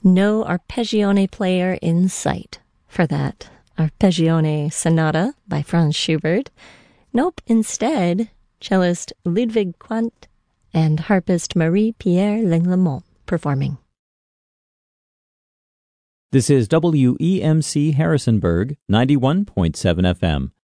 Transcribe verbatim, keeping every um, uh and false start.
No arpeggione player in sight for that Arpeggione Sonata by Franz Schubert. Nope, instead, cellist Ludwig Quandt and harpist Marie-Pierre Lenglemont performing. This is W E M C Harrisonburg, ninety-one point seven F M,